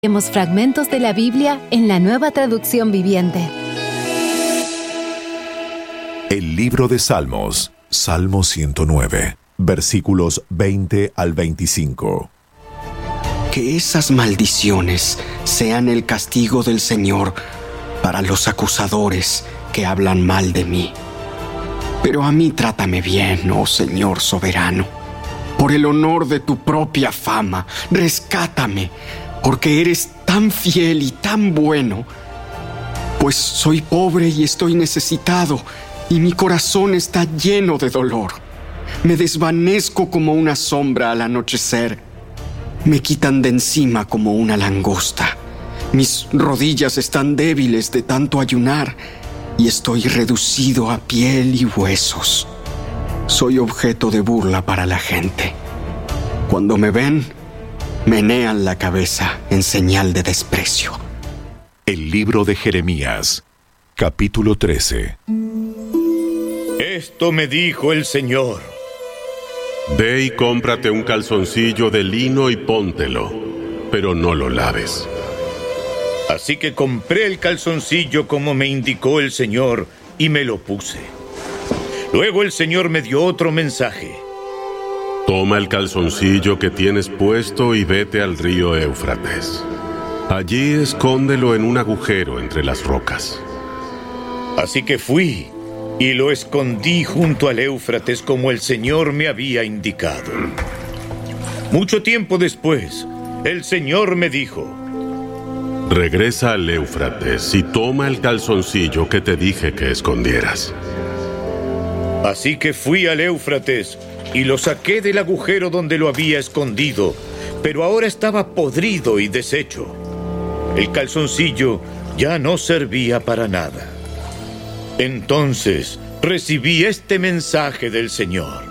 Leemos fragmentos de la Biblia en la Nueva Traducción Viviente. El libro de Salmos, Salmo 109, versículos 20 al 25. Que esas maldiciones sean el castigo del Señor para los acusadores que hablan mal de mí. Pero a mí trátame bien, oh Señor soberano. Por el honor de tu propia fama, rescátame, porque eres tan fiel y tan bueno. Pues soy pobre y estoy necesitado, y mi corazón está lleno de dolor. Me desvanezco como una sombra al anochecer. Me quitan de encima como una langosta. Mis rodillas están débiles de tanto ayunar, y estoy reducido a piel y huesos. Soy objeto de burla para la gente. Cuando me ven, menean la cabeza en señal de desprecio. El libro de Jeremías, capítulo 13. Esto me dijo el Señor: Ve y cómprate un calzoncillo de lino y póntelo, pero no lo laves. Así que compré el calzoncillo como me indicó el Señor y me lo puse. Luego el Señor me dio otro mensaje. Toma el calzoncillo que tienes puesto y vete al río Éufrates. Allí escóndelo en un agujero entre las rocas. Así que fui y lo escondí junto al Éufrates como el Señor me había indicado. Mucho tiempo después, el Señor me dijo: Regresa al Éufrates y toma el calzoncillo que te dije que escondieras. Así que fui al Éufrates y lo saqué del agujero donde lo había escondido, pero ahora estaba podrido y deshecho. El calzoncillo ya no servía para nada. Entonces recibí este mensaje del Señor.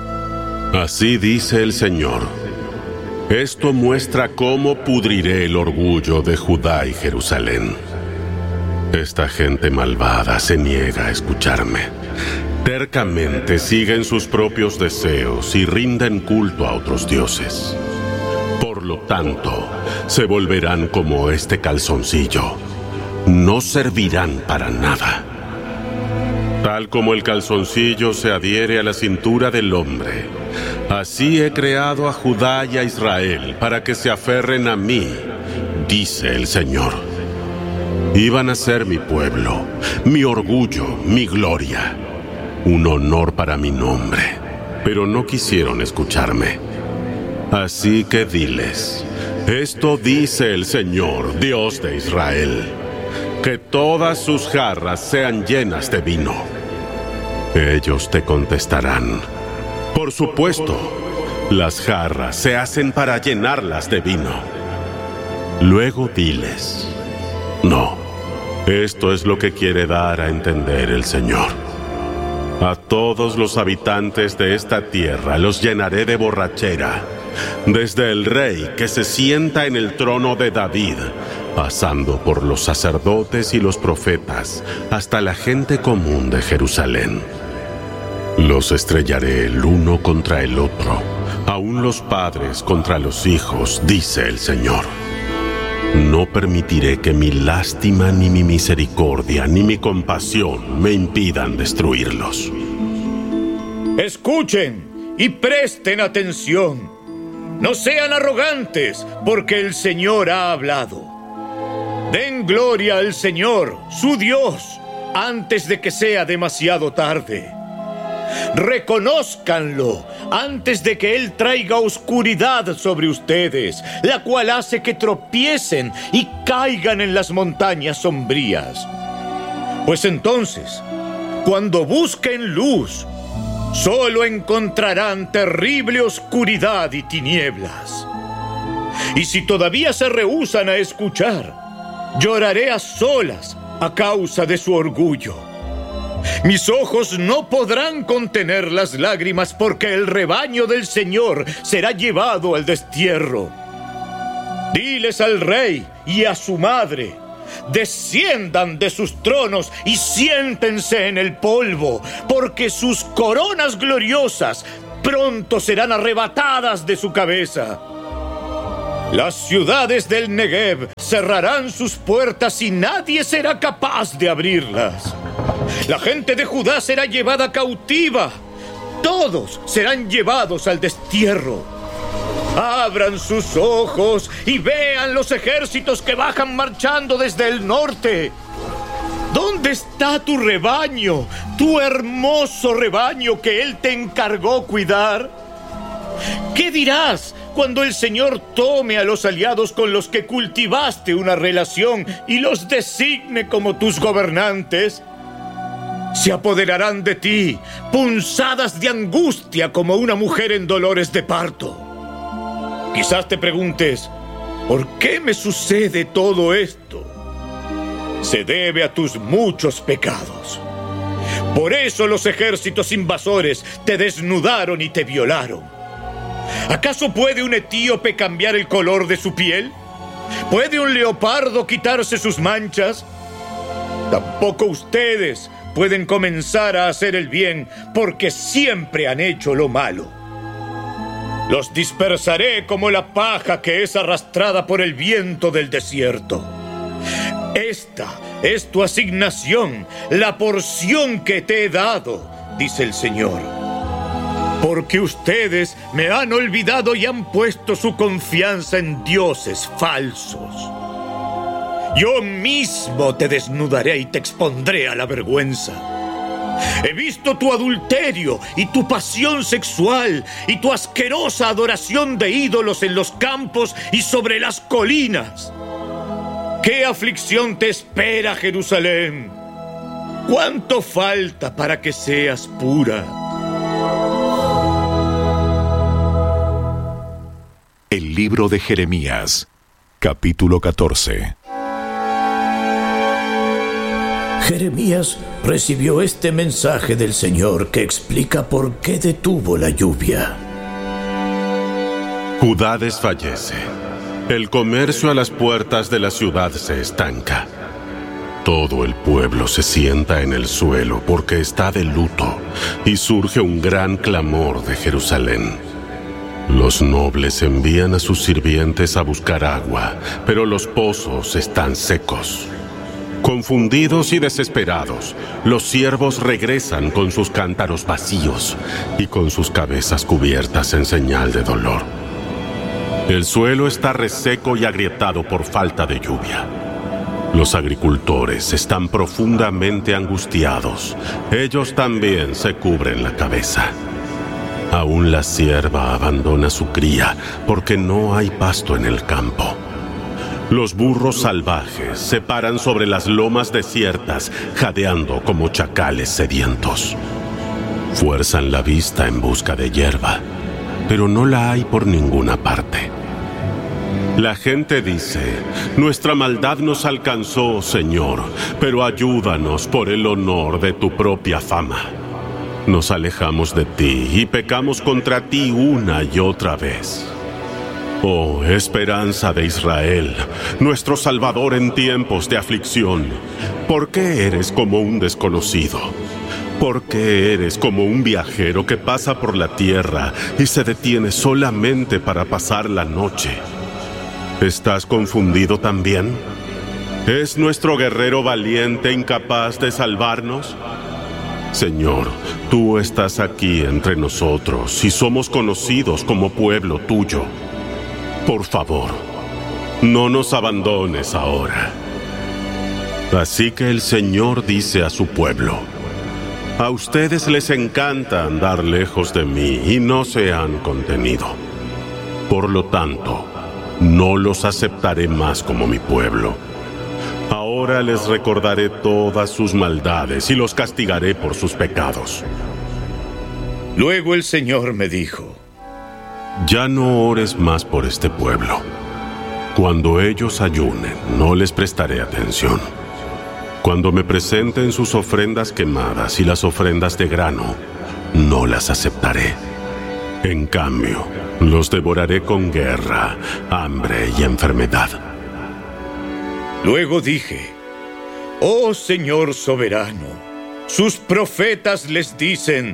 Así dice el Señor: esto muestra cómo pudriré el orgullo de Judá y Jerusalén. Esta gente malvada se niega a escucharme. Tercamente siguen sus propios deseos y rinden culto a otros dioses. Por lo tanto, se volverán como este calzoncillo. No servirán para nada. Tal como el calzoncillo se adhiere a la cintura del hombre, así he creado a Judá y a Israel para que se aferren a mí, dice el Señor. Iban a ser mi pueblo, mi orgullo, mi gloria, un honor para mi nombre, pero no quisieron escucharme. Así que diles: esto dice el Señor, Dios de Israel, que todas sus jarras sean llenas de vino. Ellos te contestarán: por supuesto, las jarras se hacen para llenarlas de vino. Luego diles: no, esto es lo que quiere dar a entender el Señor. A todos los habitantes de esta tierra los llenaré de borrachera, desde el rey que se sienta en el trono de David, pasando por los sacerdotes y los profetas, hasta la gente común de Jerusalén. Los estrellaré el uno contra el otro, aún los padres contra los hijos, dice el Señor. No permitiré que mi lástima, ni mi misericordia, ni mi compasión me impidan destruirlos. Escuchen y presten atención. No sean arrogantes, porque el Señor ha hablado. Den gloria al Señor, su Dios, antes de que sea demasiado tarde. Reconózcanlo antes de que Él traiga oscuridad sobre ustedes, la cual hace que tropiecen y caigan en las montañas sombrías. Pues entonces, cuando busquen luz, solo encontrarán terrible oscuridad y tinieblas. Y si todavía se rehúsan a escuchar, lloraré a solas a causa de su orgullo. Mis ojos no podrán contener las lágrimas, porque el rebaño del Señor será llevado al destierro. Diles al rey y a su madre: desciendan de sus tronos y siéntense en el polvo, porque sus coronas gloriosas pronto serán arrebatadas de su cabeza. Las ciudades del Negev cerrarán sus puertas y nadie será capaz de abrirlas. La gente de Judá será llevada cautiva. Todos serán llevados al destierro. Abran sus ojos y vean los ejércitos que bajan marchando desde el norte. ¿Dónde está tu rebaño, tu hermoso rebaño que Él te encargó cuidar? ¿Qué dirás cuando el Señor tome a los aliados con los que cultivaste una relación y los designe como tus gobernantes? Se apoderarán de ti, punzadas de angustia como una mujer en dolores de parto. Quizás te preguntes, ¿por qué me sucede todo esto? Se debe a tus muchos pecados. Por eso los ejércitos invasores te desnudaron y te violaron. ¿Acaso puede un etíope cambiar el color de su piel? ¿Puede un leopardo quitarse sus manchas? Tampoco ustedes pueden comenzar a hacer el bien porque siempre han hecho lo malo. Los dispersaré como la paja que es arrastrada por el viento del desierto. Esta es tu asignación, la porción que te he dado, dice el Señor. Porque ustedes me han olvidado y han puesto su confianza en dioses falsos. Yo mismo te desnudaré y te expondré a la vergüenza. He visto tu adulterio y tu pasión sexual y tu asquerosa adoración de ídolos en los campos y sobre las colinas. ¿Qué aflicción te espera, Jerusalén? ¿Cuánto falta para que seas pura? El libro de Jeremías, capítulo 14. Jeremías recibió este mensaje del Señor que explica por qué detuvo la lluvia. Judá desfallece. El comercio a las puertas de la ciudad se estanca. Todo el pueblo se sienta en el suelo porque está de luto y surge un gran clamor de Jerusalén. Los nobles envían a sus sirvientes a buscar agua, pero los pozos están secos. Confundidos y desesperados, los siervos regresan con sus cántaros vacíos y con sus cabezas cubiertas en señal de dolor. El suelo está reseco y agrietado por falta de lluvia. Los agricultores están profundamente angustiados. Ellos también se cubren la cabeza. Aún la sierva abandona su cría porque no hay pasto en el campo. Los burros salvajes se paran sobre las lomas desiertas, jadeando como chacales sedientos. Fuerzan la vista en busca de hierba, pero no la hay por ninguna parte. La gente dice, nuestra maldad nos alcanzó, Señor, pero ayúdanos por el honor de tu propia fama. Nos alejamos de ti y pecamos contra ti una y otra vez. Oh, esperanza de Israel, nuestro Salvador en tiempos de aflicción, ¿por qué eres como un desconocido? ¿Por qué eres como un viajero que pasa por la tierra y se detiene solamente para pasar la noche? ¿Estás confundido también? ¿Es nuestro guerrero valiente incapaz de salvarnos? Señor, tú estás aquí entre nosotros y somos conocidos como pueblo tuyo. Por favor, no nos abandones ahora. Así que el Señor dice a su pueblo, a ustedes les encanta andar lejos de mí y no se han contenido. Por lo tanto, no los aceptaré más como mi pueblo. Ahora les recordaré todas sus maldades y los castigaré por sus pecados. Luego el Señor me dijo, ya no ores más por este pueblo. Cuando ellos ayunen, no les prestaré atención. Cuando me presenten sus ofrendas quemadas y las ofrendas de grano, no las aceptaré. En cambio, los devoraré con guerra, hambre y enfermedad. Luego dije, oh Señor soberano, sus profetas les dicen,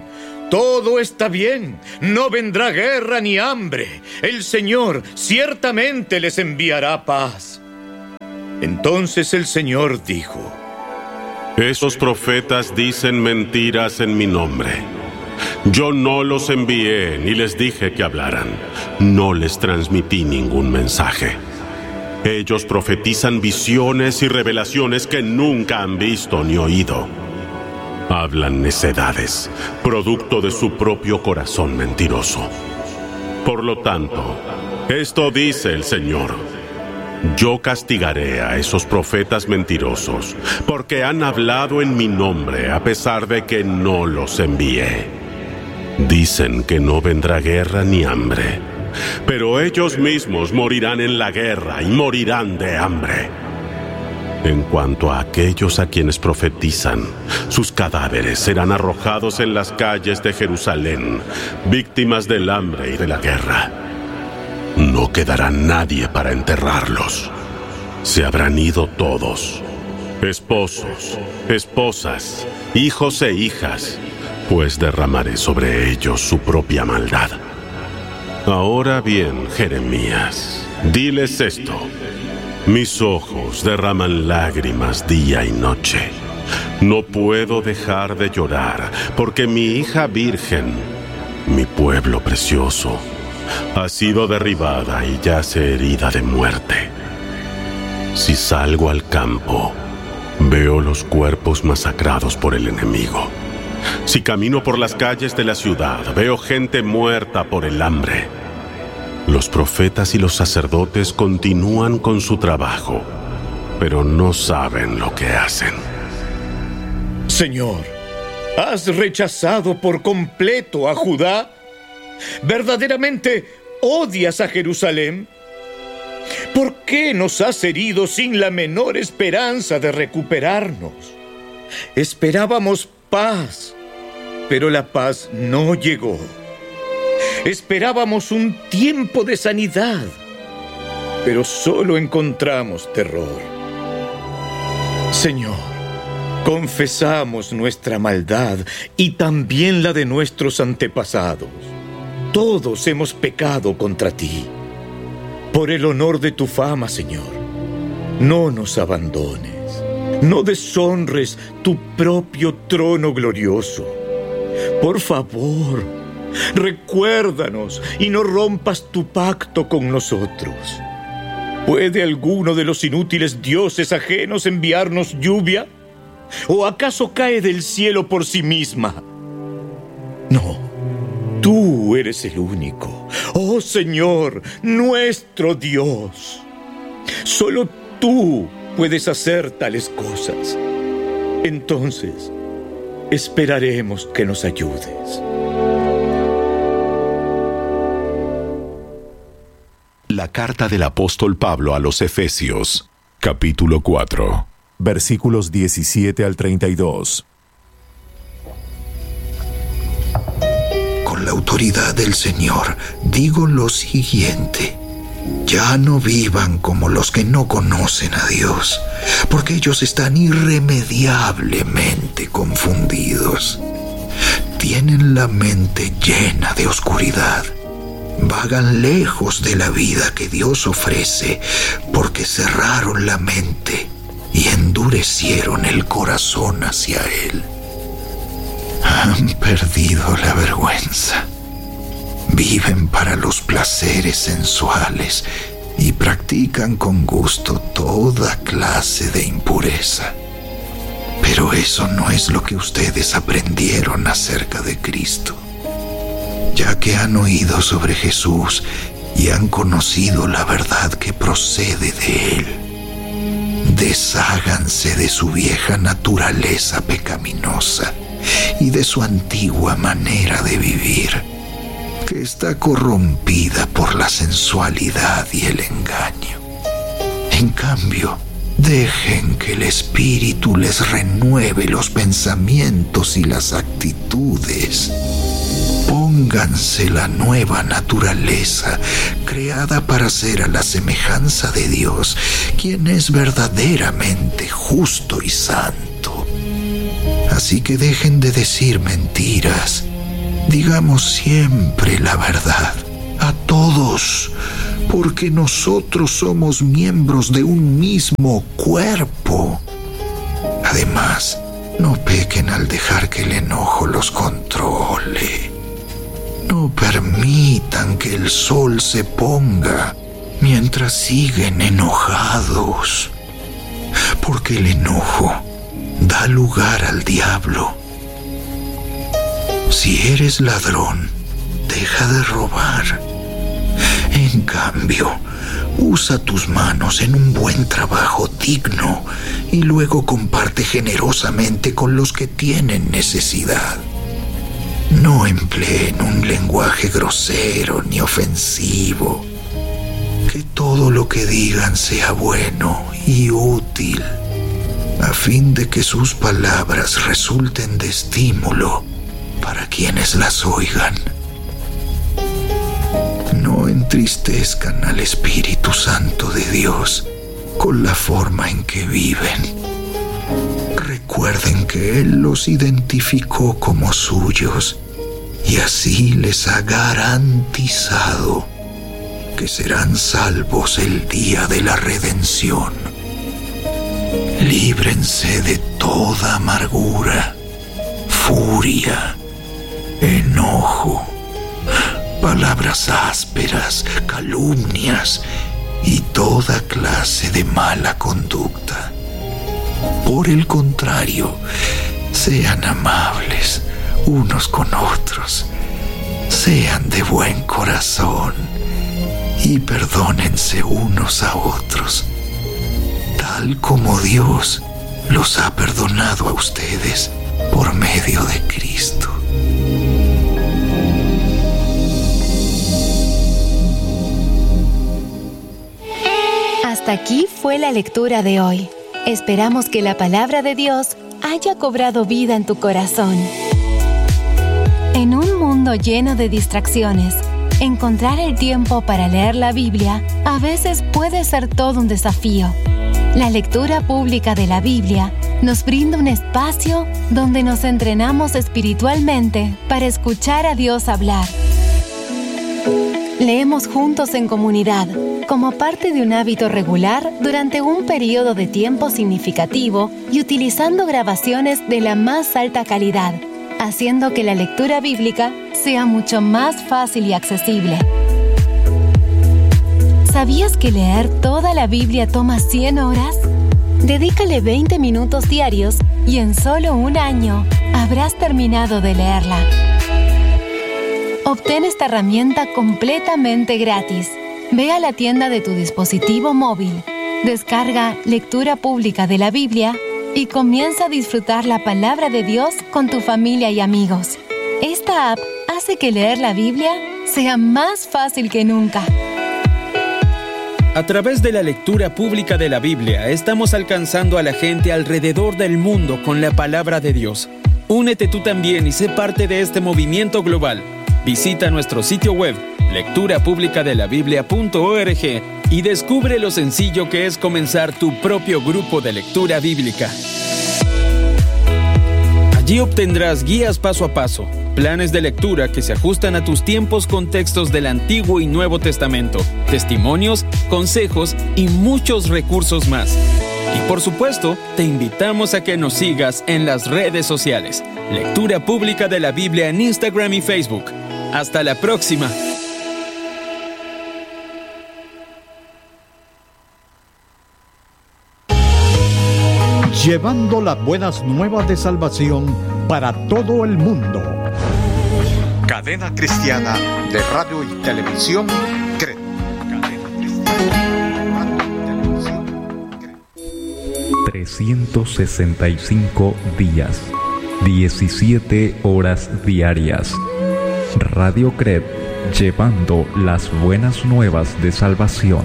todo está bien, no vendrá guerra ni hambre. El Señor ciertamente les enviará paz. Entonces el Señor dijo: Esos profetas dicen mentiras en mi nombre. Yo no los envié ni les dije que hablaran. No les transmití ningún mensaje. Ellos profetizan visiones y revelaciones que nunca han visto ni oído. Hablan necedades, producto de su propio corazón mentiroso. Por lo tanto, esto dice el Señor: yo castigaré a esos profetas mentirosos, porque han hablado en mi nombre a pesar de que no los envié. Dicen que no vendrá guerra ni hambre, pero ellos mismos morirán en la guerra y morirán de hambre. En cuanto a aquellos a quienes profetizan, sus cadáveres serán arrojados en las calles de Jerusalén, víctimas del hambre y de la guerra. No quedará nadie para enterrarlos. Se habrán ido todos, esposos, esposas, hijos e hijas, pues derramaré sobre ellos su propia maldad. Ahora bien, Jeremías, diles esto: mis ojos derraman lágrimas día y noche. No puedo dejar de llorar, porque mi hija virgen, mi pueblo precioso, ha sido derribada y yace herida de muerte. Si salgo al campo, veo los cuerpos masacrados por el enemigo. Si camino por las calles de la ciudad, veo gente muerta por el hambre. Los profetas y los sacerdotes continúan con su trabajo, pero no saben lo que hacen. Señor, ¿has rechazado por completo a Judá? ¿Verdaderamente odias a Jerusalén? ¿Por qué nos has herido sin la menor esperanza de recuperarnos? Esperábamos paz, pero la paz no llegó. Esperábamos un tiempo de sanidad, pero solo encontramos terror. Señor, confesamos nuestra maldad y también la de nuestros antepasados. Todos hemos pecado contra ti. Por el honor de tu fama, Señor, no nos abandones. No deshonres tu propio trono glorioso. Por favor, recuérdanos y no rompas tu pacto con nosotros. ¿Puede alguno de los inútiles dioses ajenos enviarnos lluvia? ¿O acaso cae del cielo por sí misma? No, tú eres el único. Oh Señor, nuestro Dios. Solo tú puedes hacer tales cosas. Entonces, esperaremos que nos ayudes. La carta del apóstol Pablo a los Efesios, capítulo 4, versículos 17 al 32. Con la autoridad del Señor, digo lo siguiente: ya no vivan como los que no conocen a Dios, porque ellos están irremediablemente confundidos. Tienen la mente llena de oscuridad. Vagan lejos de la vida que Dios ofrece, porque cerraron la mente y endurecieron el corazón hacia Él. Han perdido la vergüenza. Viven para los placeres sensuales y practican con gusto toda clase de impureza. Pero eso no es lo que ustedes aprendieron acerca de Cristo. Ya que han oído sobre Jesús y han conocido la verdad que procede de Él, desháganse de su vieja naturaleza pecaminosa y de su antigua manera de vivir, que está corrompida por la sensualidad y el engaño. En cambio, dejen que el Espíritu les renueve los pensamientos y las actitudes. Pónganse la nueva naturaleza, creada para ser a la semejanza de Dios, quien es verdaderamente justo y santo. Así que dejen de decir mentiras Digamos siempre la verdad, a todos, porque nosotros somos miembros de un mismo cuerpo. Además, no pequen al dejar que el enojo los controle. No permitan que el sol se ponga mientras siguen enojados, porque el enojo da lugar al diablo. Si eres ladrón, deja de robar. En cambio, usa tus manos en un buen trabajo digno y luego comparte generosamente con los que tienen necesidad. No empleen un lenguaje grosero ni ofensivo. Que todo lo que digan sea bueno y útil, a fin de que sus palabras resulten de estímulo para quienes las oigan. No entristezcan al Espíritu Santo de Dios con la forma en que viven. Recuerden que Él los identificó como suyos y así les ha garantizado que serán salvos el día de la redención. Líbrense de toda amargura, furia, enojo, palabras ásperas, calumnias y toda clase de mala conducta. Por el contrario, sean amables unos con otros, sean de buen corazón y perdónense unos a otros, tal como Dios los ha perdonado a ustedes por medio de Cristo. Hasta aquí fue la lectura de hoy. Esperamos que la palabra de Dios haya cobrado vida en tu corazón. En un mundo lleno de distracciones, encontrar el tiempo para leer la Biblia a veces puede ser todo un desafío. La lectura pública de la Biblia nos brinda un espacio donde nos entrenamos espiritualmente para escuchar a Dios hablar. Leemos juntos en comunidad, como parte de un hábito regular durante un periodo de tiempo significativo y utilizando grabaciones de la más alta calidad, haciendo que la lectura bíblica sea mucho más fácil y accesible. ¿Sabías que leer toda la Biblia toma 100 horas? Dedícale 20 minutos diarios y en solo un año habrás terminado de leerla. Obtén esta herramienta completamente gratis. Ve a la tienda de tu dispositivo móvil, descarga Lectura Pública de la Biblia y comienza a disfrutar la palabra de Dios con tu familia y amigos. Esta app hace que leer la Biblia sea más fácil que nunca. A través de la lectura pública de la Biblia, estamos alcanzando a la gente alrededor del mundo con la palabra de Dios. Únete tú también y sé parte de este movimiento global. Visita nuestro sitio web, lecturapublicadelabiblia.org, y descubre lo sencillo que es comenzar tu propio grupo de lectura bíblica. Allí obtendrás guías paso a paso, planes de lectura que se ajustan a tus tiempos con textos del Antiguo y Nuevo Testamento, testimonios, consejos y muchos recursos más. Y por supuesto, te invitamos a que nos sigas en las redes sociales. Lectura Pública de la Biblia en Instagram y Facebook. ¡Hasta la próxima! Llevando las buenas nuevas de salvación para todo el mundo. Cadena Cristiana de Radio y Televisión CRED. 365 días, 17 horas diarias. Radio CRED, llevando las buenas nuevas de salvación.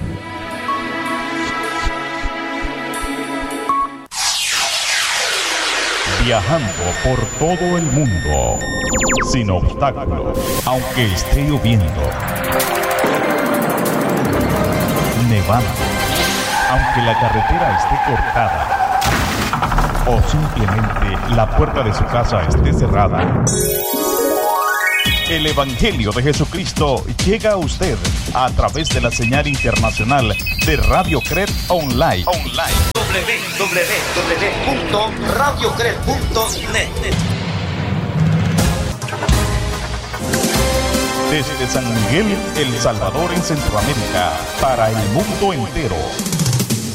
Viajando por todo el mundo, sin obstáculos, aunque esté lloviendo, nevando, aunque la carretera esté cortada, o simplemente la puerta de su casa esté cerrada. El Evangelio de Jesucristo llega a usted a través de la señal internacional de Radio Cred Online. www.radiocred.net. Desde San Miguel, El Salvador, en Centroamérica, para el mundo entero.